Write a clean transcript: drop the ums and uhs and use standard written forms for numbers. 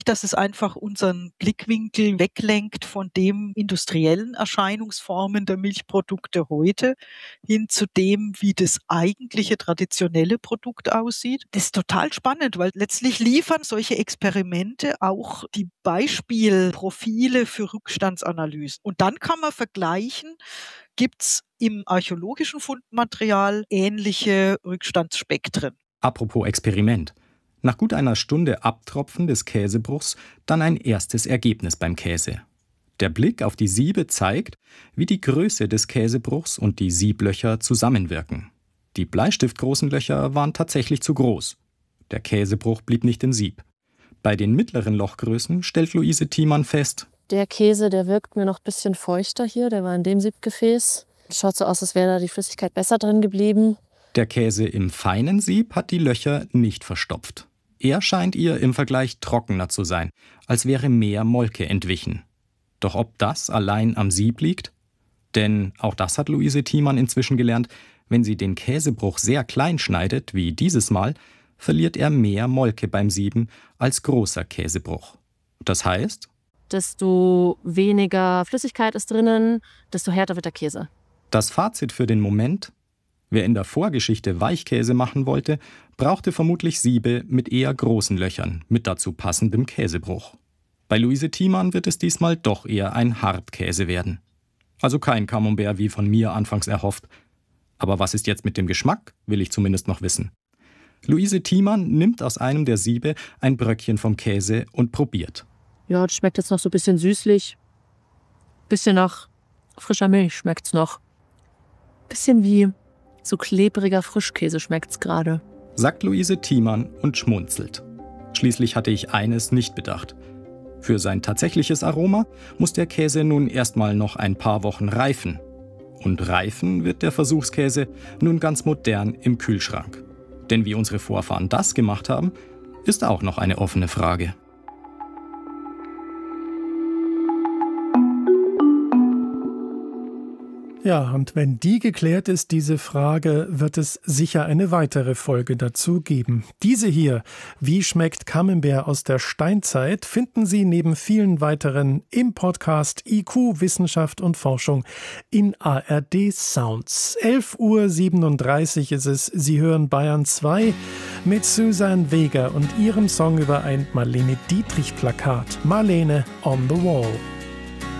dass es einfach unseren Blickwinkel weglenkt von dem industriellen Erscheinungsformen der Milchprodukte heute hin zu dem, wie das eigentliche traditionelle Produkt aussieht. Das ist total spannend, weil letztlich liefern solche Experimente auch die Beispielprofile für Rückstandsanalysen. Und dann kann man vergleichen, gibt's im archäologischen Fundmaterial ähnliche Rückstandsspektren. Apropos Experiment. Nach gut einer Stunde Abtropfen des Käsebruchs dann ein erstes Ergebnis beim Käse. Der Blick auf die Siebe zeigt, wie die Größe des Käsebruchs und die Sieblöcher zusammenwirken. Die bleistiftgroßen Löcher waren tatsächlich zu groß. Der Käsebruch blieb nicht im Sieb. Bei den mittleren Lochgrößen stellt Luise Thiemann fest: Der Käse, der wirkt mir noch ein bisschen feuchter hier. Der war in dem Siebgefäß. Schaut so aus, als wäre da die Flüssigkeit besser drin geblieben. Der Käse im feinen Sieb hat die Löcher nicht verstopft. Er scheint ihr im Vergleich trockener zu sein, als wäre mehr Molke entwichen. Doch ob das allein am Sieb liegt? Denn auch das hat Luise Thiemann inzwischen gelernt: Wenn sie den Käsebruch sehr klein schneidet, wie dieses Mal, verliert er mehr Molke beim Sieben als großer Käsebruch. Das heißt, desto weniger Flüssigkeit ist drinnen, desto härter wird der Käse. Das Fazit für den Moment: Wer in der Vorgeschichte Weichkäse machen wollte, brauchte vermutlich Siebe mit eher großen Löchern, mit dazu passendem Käsebruch. Bei Luise Thiemann wird es diesmal doch eher ein Hartkäse werden. Also kein Camembert wie von mir anfangs erhofft. Aber was ist jetzt mit dem Geschmack, will ich zumindest noch wissen. Luise Thiemann nimmt aus einem der Siebe ein Bröckchen vom Käse und probiert. Ja, das schmeckt jetzt noch so ein bisschen süßlich. Bisschen nach frischer Milch schmeckt's noch. Bisschen wie so klebriger Frischkäse schmeckt's gerade, sagt Luise Thiemann und schmunzelt. Schließlich hatte ich eines nicht bedacht. Für sein tatsächliches Aroma muss der Käse nun erstmal noch ein paar Wochen reifen. Und reifen wird der Versuchskäse nun ganz modern im Kühlschrank. Denn wie unsere Vorfahren das gemacht haben, ist auch noch eine offene Frage. Ja, und wenn die geklärt ist, diese Frage, wird es sicher eine weitere Folge dazu geben. Diese hier, wie schmeckt Camembert aus der Steinzeit, finden Sie neben vielen weiteren im Podcast IQ Wissenschaft und Forschung in ARD Sounds. 11:37 Uhr ist es. Sie hören Bayern 2 mit Susanne Weger und ihrem Song über ein Marlene Dietrich Plakat. Marlene on the Wall.